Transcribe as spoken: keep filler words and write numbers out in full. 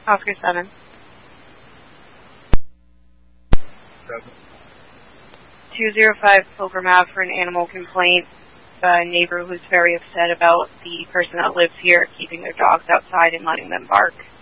Oscar seven. Seven. two zero five Pilgrim Ave for an animal complaint. A neighbor who's very upset about the person that lives here keeping their dogs outside and letting them bark.